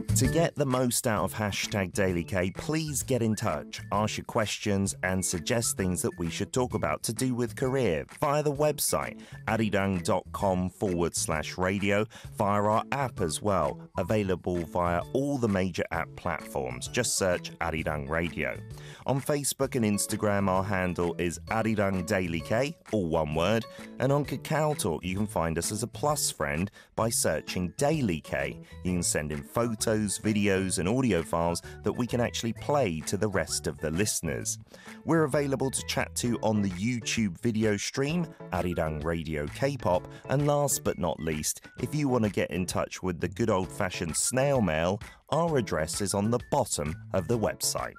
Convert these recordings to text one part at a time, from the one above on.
To get the most out of hashtag DailyK, please get in touch, ask your questions and suggest things that we should talk about to do with career via the website arirang.com/radio, via our app as well, available via all the major app platforms. Just search Arirang Radio. On Facebook and Instagram, our handle is Arirang DailyK, all one word, and on Kakao Talk, you can find us as a plus friend by searching DailyK. You can send in photos, videos and audio files that we can actually play to the rest of the listeners. We're available to chat to on the YouTube video stream, Arirang Radio K-pop, and last but not least, if you want to get in touch with the good old-fashioned snail mail, our address is on the bottom of the website.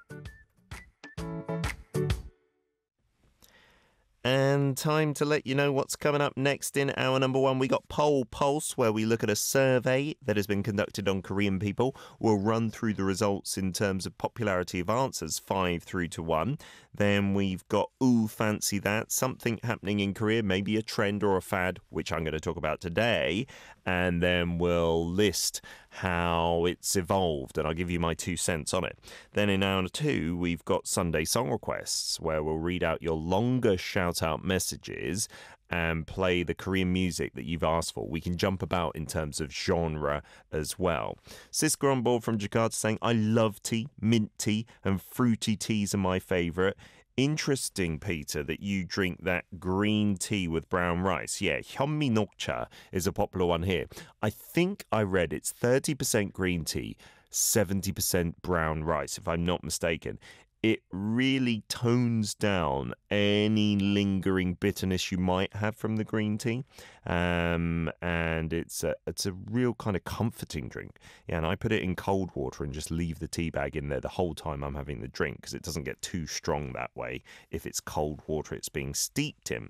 And time to let you know what's coming up next in hour number one. We got Poll Pulse, where we look at a survey that has been conducted on Korean people. We'll run through the results in terms of popularity of answers, 5 through to 1. Then we've got Ooh, Fancy That, something happening in Korea, maybe a trend or a fad, which I'm going to talk about today. And then we'll list how it's evolved, and I'll give you my 2 cents on it. Then in hour 2, we've got Sunday Song Requests, where we'll read out your longer shout-out messages and play the Korean music that you've asked for. We can jump about in terms of genre as well. Siska on board from Jakarta saying, I love tea, mint tea, and fruity teas are my favourite. Interesting, Peter, that you drink that green tea with brown rice. Yeah, Hyunmi Nokcha is a popular one here. I think I read it's 30% green tea, 70% brown rice, if I'm not mistaken. It really tones down any lingering bitterness you might have from the green tea. And it's a real kind of comforting drink. Yeah, and I put it in cold water and just leave the tea bag in there the whole time I'm having the drink, because it doesn't get too strong that way if it's cold water it's being steeped in.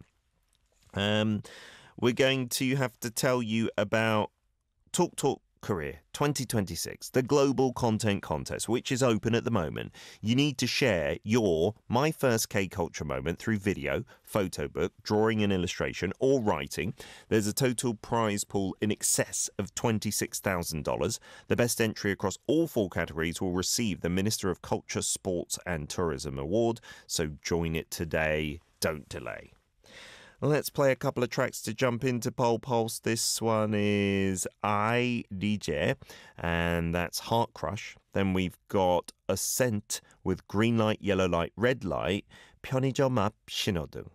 We're going to have to tell you about Talk Korea 2026, the Global Content Contest, which is open at the moment. You need to share your My First K-Culture moment through video, photo book, drawing and illustration, or writing. There's a total prize pool in excess of $26,000. The best entry across all 4 categories will receive the Minister of Culture, Sports and Tourism Award. So join it today. Don't delay. Let's play a couple of tracks to jump into Poll Pulse. This one is I, DJ, and that's Heart Crush. Then we've got Ascent with Green Light, Yellow Light, Red Light, 편의점 앞 신호등.